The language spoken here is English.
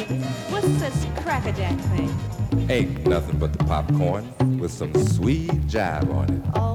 What's this crackerjack thing? Ain't nothing but the popcorn with some sweet jive on it. Oh,